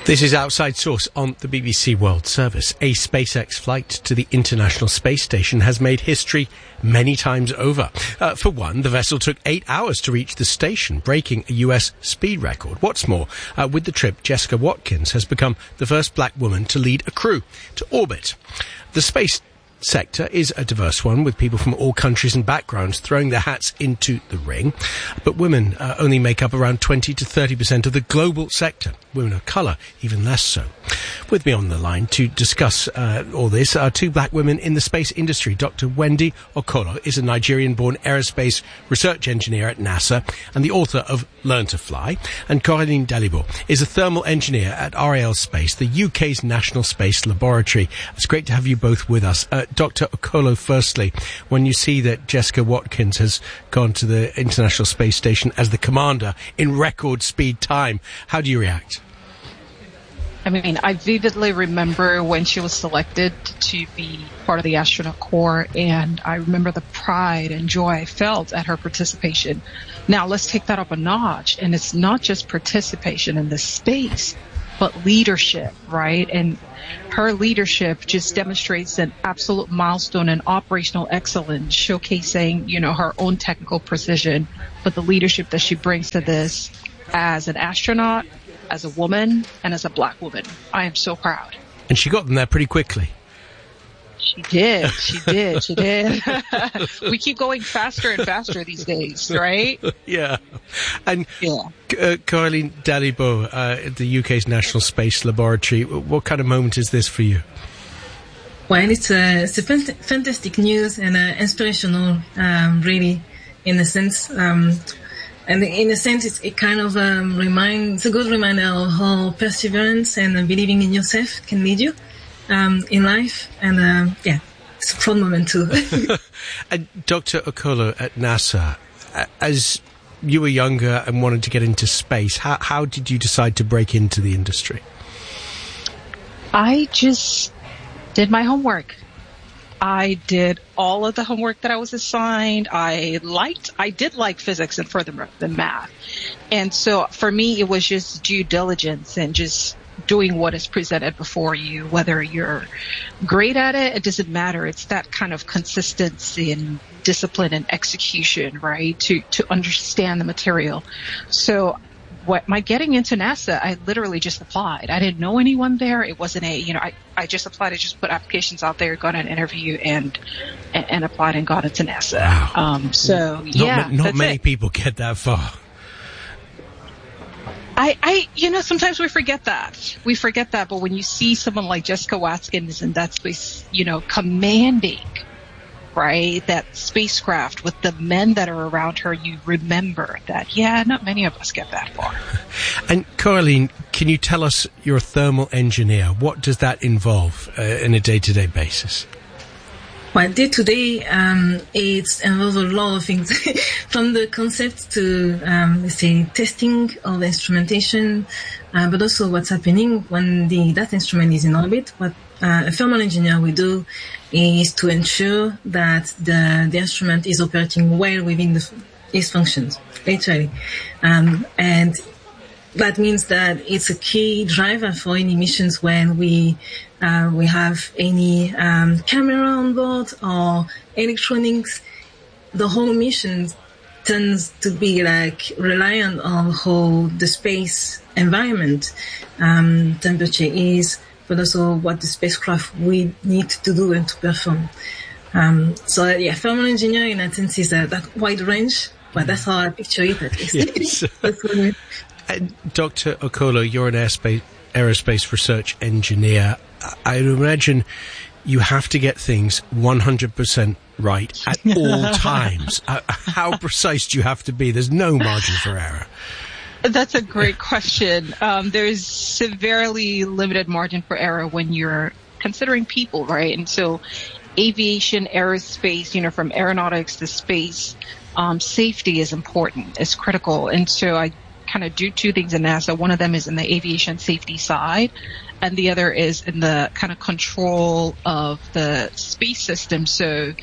This is Outside Source on the BBC World Service. A SpaceX flight to the International Space Station has made history many times over. For one, the vessel took 8 hours to reach the station, breaking a US speed record. What's more, with the trip, Jessica Watkins has become the first black woman to lead a crew to orbit. The space sector is a diverse one, with people from all countries and backgrounds throwing their hats into the ring. But women only make up around 20 to 30% of the global sector. Women of colour, even less so. With me on the line to discuss all this are two black women in the space industry. Dr. Wendy Okolo is a Nigerian-born aerospace research engineer at NASA and the author of Learn to Fly. And Coraline Dalibo is a thermal engineer at RAL Space, the UK's National Space Laboratory. It's great to have you both with us. Dr. Okolo, firstly, when you see that Jessica Watkins has gone to the International Space Station as the commander in record speed time, how do you react? I mean, I vividly remember when she was selected to be part of the astronaut corps, and I remember the pride and joy I felt at her participation. Now, let's take that up a notch, and it's not just participation in the space, but leadership, right? And her leadership just demonstrates an absolute milestone in operational excellence, showcasing, her own technical precision, but the leadership that she brings to this as an astronaut, as a woman, and as a black woman. I am so proud. And she got them there pretty quickly. She did. We keep going faster and faster these days, right? Yeah. And Coraline Dalibo, at the UK's National Space Laboratory, what kind of moment is this for you? Well, it's fantastic news and inspirational, really, in a sense. And in a sense, it kind of it's a good reminder of how perseverance and believing in yourself can lead you in life. And it's a proud moment too. And Dr. Okolo at NASA, as you were younger and wanted to get into space, how did you decide to break into the industry? I just did my homework. I did all of the homework that I was assigned. I did like physics and further than math. And so for me, it was just due diligence and just doing what is presented before you. Whether you're great at it, it doesn't matter. It's that kind of consistency and discipline and execution, right? To understand the material. So my getting into NASA, I literally just applied. I didn't know anyone there. It wasn't I just applied. I just put applications out there, got an interview, and applied and got into NASA. Wow. Not many people get that far. Sometimes we forget that. But when you see someone like Jessica Watkins in that space, commanding, right, that spacecraft with the men that are around her, you remember that, not many of us get that far. And Coraline, can you tell us, you're a thermal engineer. What does that involve in a day-to-day basis? Well, day-to-day, it involves a lot of things, from the concept to, testing of the instrumentation, but also what's happening when that instrument is in orbit. What a thermal engineer will do is to ensure that the instrument is operating well within its functions, literally. And that means that it's a key driver for any missions when we have any camera on board or electronics. The whole mission tends to be reliant on how the space environment temperature is, but also what the spacecraft we need to do and to perform. Thermal engineer in that sense is that wide range, but that's how I picture it at least. Yes. Dr. Okolo, you're an aerospace research engineer. I imagine you have to get things 100% right at all times. How precise do you have to be? There's no margin for error. That's a great question. There's severely limited margin for error when you're considering people, right? And so aviation, aerospace, from aeronautics to space, safety is important. It's critical. And so I kind of do two things in NASA. One of them is in the aviation safety side, and the other is in the kind of control of the space system. So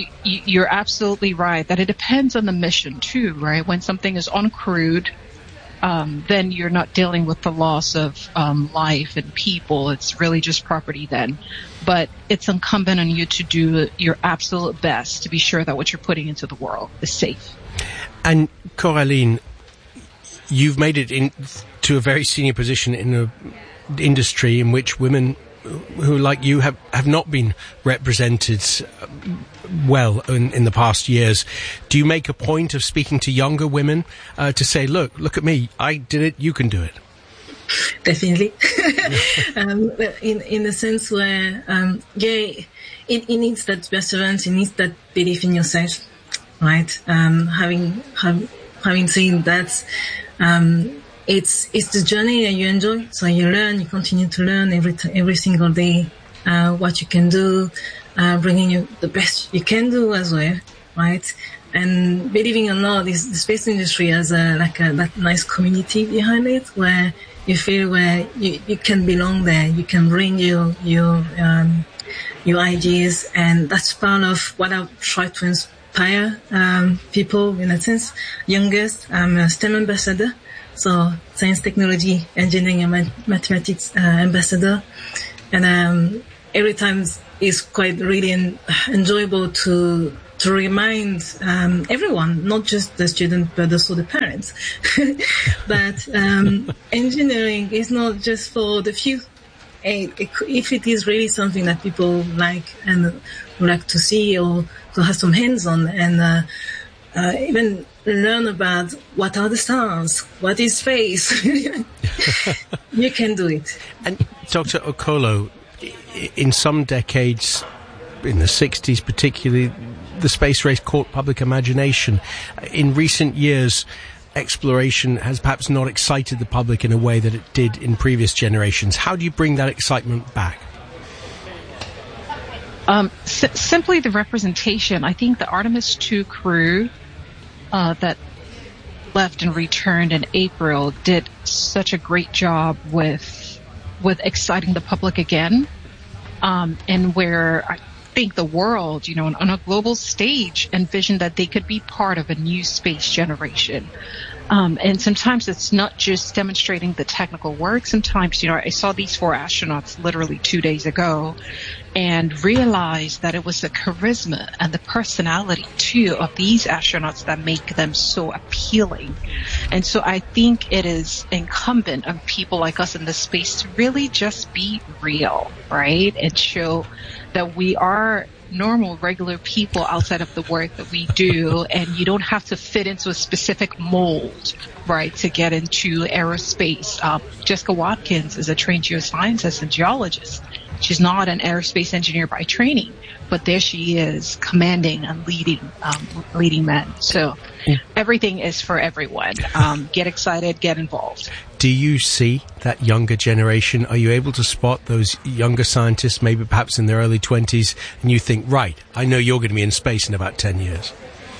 you're absolutely right that it depends on the mission too, right? When something is uncrewed, then you're not dealing with the loss of life and people. It's really just property then. But it's incumbent on you to do your absolute best to be sure that what you're putting into the world is safe. And Coraline, you've made it to a very senior position in an industry in which women who, like you, have not been represented well in the past years. Do you make a point of speaking to younger women to say, look at me, I did it, you can do it? Definitely. In the sense where, it needs that perseverance, it needs that belief in yourself, right? Having seen that, it's the journey that you enjoy. So you learn, you continue to learn every single day, what you can do, bringing you the best you can do as well, right? And believing or not, the space industry has that nice community behind it where you feel where you can belong there, you can bring your ideas, and that's part of what I try to inspire people in a sense. Youngest, I'm a STEM ambassador, so science, technology, engineering, and mathematics ambassador, and every time it's quite really enjoyable to remind everyone, not just the student, but also the parents, that engineering is not just for the few. If it is really something that people like and would like to see or to have some hands on, and even learn about what are the stars, what is space, you can do it. And Dr. Okolo, in some decades, in the 60s particularly, the space race caught public imagination. In recent years, exploration has perhaps not excited the public in a way that it did in previous generations. How do you bring that excitement back? Simply the representation. I think the Artemis II crew that left and returned in April did such a great job with exciting the public again, and where I think the world, on a global stage, envisioned that they could be part of a new space generation. And sometimes it's not just demonstrating the technical work. Sometimes, I saw these 4 astronauts literally 2 days ago and realized that it was the charisma and the personality too of these astronauts that make them so appealing. And so I think it is incumbent on people like us in this space to really just be real, right? And show that we are normal, regular people outside of the work that we do, and you don't have to fit into a specific mold, right, to get into aerospace. Jessica Watkins is a trained geoscientist and geologist. She's not an aerospace engineer by training, but there she is, commanding and leading men. So everything is for everyone. Get excited, get involved. Do you see that younger generation? Are you able to spot those younger scientists, maybe perhaps in their early 20s, and you think, right, I know you're going to be in space in about 10 years?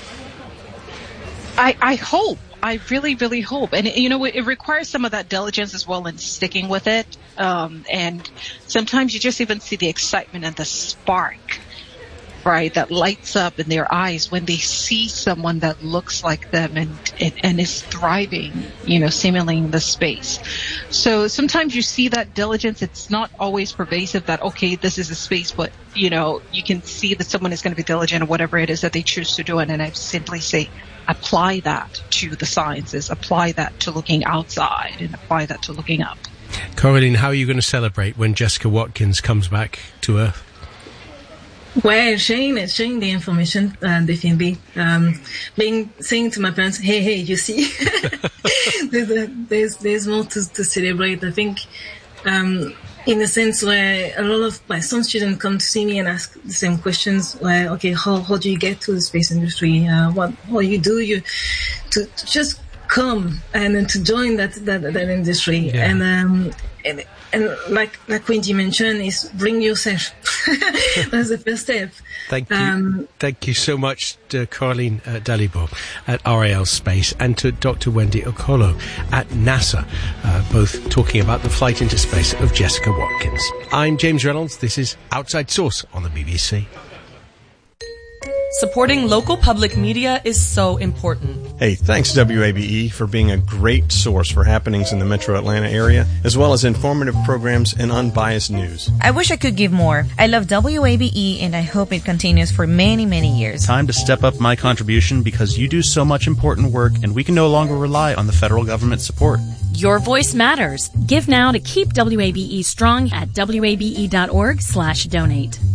I hope. I really, really hope. And, it requires some of that diligence as well in sticking with it. And sometimes you just even see the excitement and the spark, right, that lights up in their eyes when they see someone that looks like them and is thriving, seemingly in the space. So sometimes you see that diligence. It's not always pervasive that, okay, this is a space, but, you can see that someone is going to be diligent or whatever it is that they choose to do. And I simply say, apply that to the sciences, apply that to looking outside, and apply that to looking up. Coraline, how are you going to celebrate when Jessica Watkins comes back to Earth? Well, sharing the information, definitely. Saying to my parents, hey, you see, there's more to celebrate. I think, in the sense where a lot of some students come to see me and ask the same questions. Where, okay, how do you get to the space industry? What you do to just come and then to join that industry. Yeah. And like Wendy mentioned, is bring yourself. That's the first step. Thank you. Thank you so much to Coraline Dalibo at RAL Space and to Dr. Wendy Okolo at NASA, both talking about the flight into space of Jessica Watkins. I'm James Reynolds. This is Outside Source on the BBC. Supporting local public media is so important. Hey, thanks WABE for being a great source for happenings in the metro Atlanta area, as well as informative programs and unbiased news. I wish I could give more. I love WABE and I hope it continues for many, many years. Time to step up my contribution because you do so much important work and we can no longer rely on the federal government support. Your voice matters. Give now to keep WABE strong at wabe.org/donate.